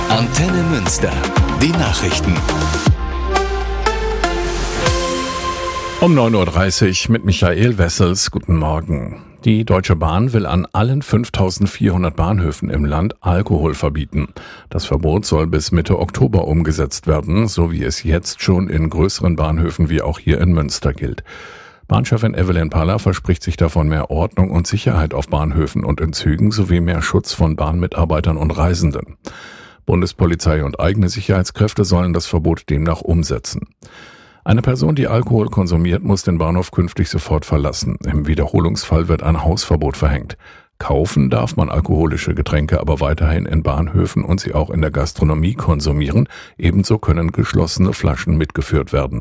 Antenne Münster. Die Nachrichten. Um 9.30 Uhr mit Michael Wessels. Guten Morgen. Die Deutsche Bahn will an allen 5.400 Bahnhöfen im Land Alkohol verbieten. Das Verbot soll bis Mitte Oktober umgesetzt werden, so wie es jetzt schon in größeren Bahnhöfen wie auch hier in Münster gilt. Bahnchefin Evelyn Paller verspricht sich davon mehr Ordnung und Sicherheit auf Bahnhöfen und in Zügen sowie mehr Schutz von Bahnmitarbeitern und Reisenden. Bundespolizei und eigene Sicherheitskräfte sollen das Verbot demnach umsetzen. Eine Person, die Alkohol konsumiert, muss den Bahnhof künftig sofort verlassen. Im Wiederholungsfall wird ein Hausverbot verhängt. Kaufen darf man alkoholische Getränke aber weiterhin in Bahnhöfen und sie auch in der Gastronomie konsumieren. Ebenso können geschlossene Flaschen mitgeführt werden.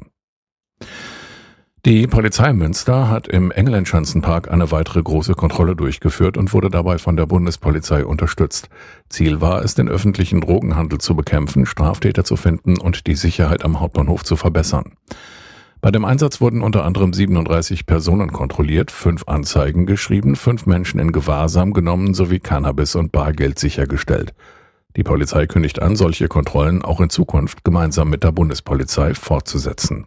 Die Polizei Münster hat im Engelentschanzenpark eine weitere große Kontrolle durchgeführt und wurde dabei von der Bundespolizei unterstützt. Ziel war es, den öffentlichen Drogenhandel zu bekämpfen, Straftäter zu finden und die Sicherheit am Hauptbahnhof zu verbessern. Bei dem Einsatz wurden unter anderem 37 Personen kontrolliert, 5 Anzeigen geschrieben, 5 Menschen in Gewahrsam genommen sowie Cannabis und Bargeld sichergestellt. Die Polizei kündigt an, solche Kontrollen auch in Zukunft gemeinsam mit der Bundespolizei fortzusetzen.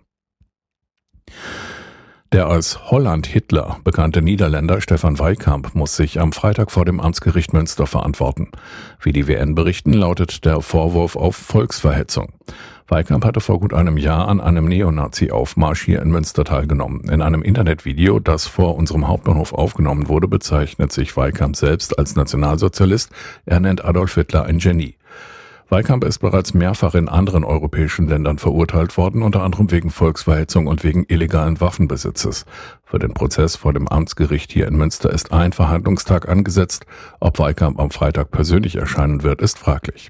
Der als Holland-Hitler bekannte Niederländer Stefan Wijkamp muss sich am Freitag vor dem Amtsgericht Münster verantworten. Wie die WN berichten, lautet der Vorwurf auf Volksverhetzung. Wijkamp hatte vor gut einem Jahr an einem Neonazi-Aufmarsch hier in Münster teilgenommen. In einem Internetvideo, das vor unserem Hauptbahnhof aufgenommen wurde, bezeichnet sich Wijkamp selbst als Nationalsozialist. Er nennt Adolf Hitler ein Genie. Wijkamp ist bereits mehrfach in anderen europäischen Ländern verurteilt worden, unter anderem wegen Volksverhetzung und wegen illegalen Waffenbesitzes. Für den Prozess vor dem Amtsgericht hier in Münster ist ein Verhandlungstag angesetzt. Ob Wijkamp am Freitag persönlich erscheinen wird, ist fraglich.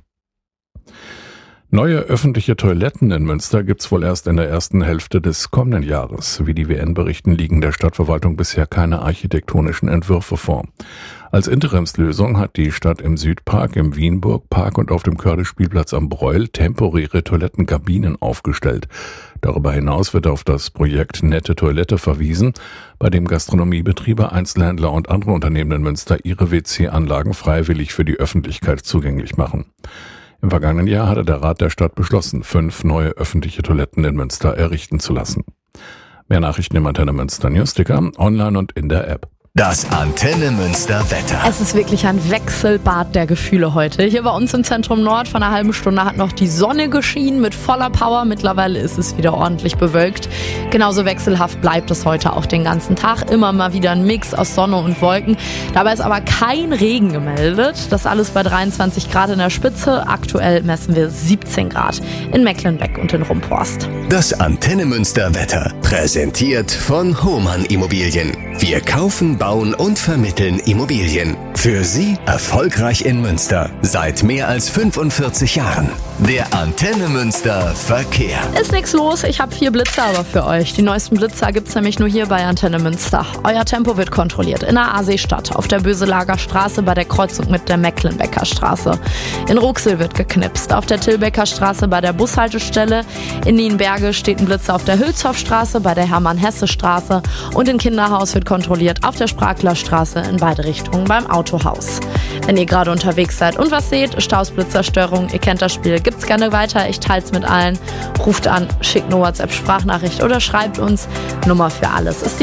Neue öffentliche Toiletten in Münster gibt's wohl erst in der ersten Hälfte des kommenden Jahres. Wie die WN berichten, liegen der Stadtverwaltung bisher keine architektonischen Entwürfe vor. Als Interimslösung hat die Stadt im Südpark, im Wienburg-Park und auf dem Körde-Spielplatz am Breuel temporäre Toilettenkabinen aufgestellt. Darüber hinaus wird auf das Projekt Nette Toilette verwiesen, bei dem Gastronomiebetriebe, Einzelhändler und andere Unternehmen in Münster ihre WC-Anlagen freiwillig für die Öffentlichkeit zugänglich machen. Im vergangenen Jahr hatte der Rat der Stadt beschlossen, 5 neue öffentliche Toiletten in Münster errichten zu lassen. Mehr Nachrichten im Antenne Münster Newsticker, online und in der App. Das Antenne Münster Wetter. Es ist wirklich ein Wechselbad der Gefühle heute. Hier bei uns im Zentrum Nord vor einer halben Stunde hat noch die Sonne geschienen mit voller Power. Mittlerweile ist es wieder ordentlich bewölkt. Genauso wechselhaft bleibt es heute auch den ganzen Tag. Immer mal wieder ein Mix aus Sonne und Wolken. Dabei ist aber kein Regen gemeldet. Das alles bei 23 Grad in der Spitze. Aktuell messen wir 17 Grad in Mecklenbeck und in Rumphorst. Das Antenne Münster Wetter. Präsentiert von Hohmann Immobilien. Wir kaufen, bauen und vermitteln Immobilien. Für Sie erfolgreich in Münster. Seit mehr als 45 Jahren. Der Antenne Münster Verkehr. Ist nichts los, ich habe 4 Blitzer aber für euch. Die neuesten Blitzer gibt's nämlich nur hier bei Antenne Münster. Euer Tempo wird kontrolliert in der Aaseestadt, auf der Böselager Straße bei der Kreuzung mit der Mecklenbecker Straße. In Ruxel wird geknipst, auf der Tilbecker Straße bei der Bushaltestelle. In Nienberge steht ein Blitzer auf der Hülshoffstraße bei der Hermann-Hesse-Straße. Und in Kinderhaus wird kontrolliert auf der Sprachlerstraße in beide Richtungen beim Autohaus. Wenn ihr gerade unterwegs seid und was seht, Staus, Blitzerstörung, ihr kennt das Spiel, gibt's gerne weiter, ich teil's mit allen. Ruft an, schickt eine WhatsApp-Sprachnachricht oder schreibt uns. Nummer für alles ist die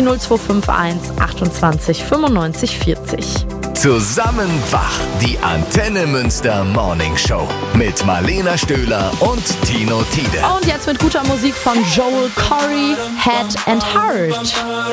0251 28 95 40. Zusammen wach, die Antenne Münster Morning Show mit Marlena Stöhler und Tino Tiede. Und jetzt mit guter Musik von Joel Corey, Head and Heart.